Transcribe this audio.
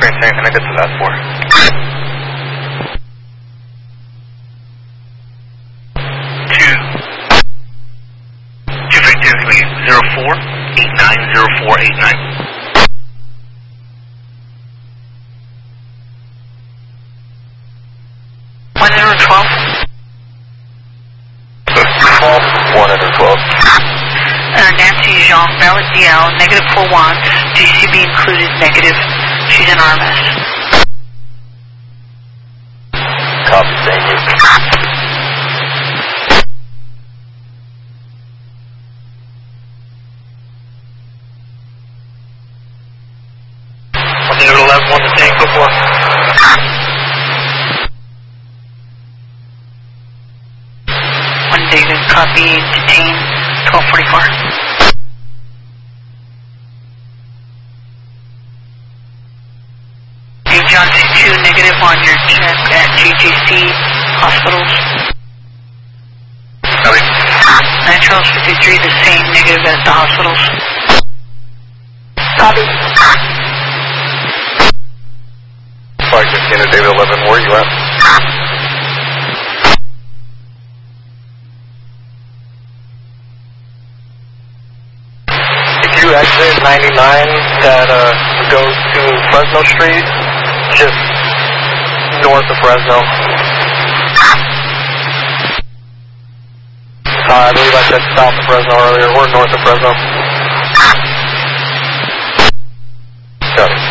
experience anything, I get the last 4. 252-04-890489. 112. 112. Nancy Jean, valid DL, negative 41, DCB included, negative. She's in RMS. Copy, thank you. On the 11, 1 to Tango 4. David, copy, detain, 1244. Hey, John, 2 negative on your check at GGC hospitals. Copy. Naturals 53, the same negative as the hospitals. Copy. Flight 15 to David 11, where are you at? You exit 99 that goes to Fresno Street, just north of Fresno. I believe I said south of Fresno earlier, or north of Fresno. Got it.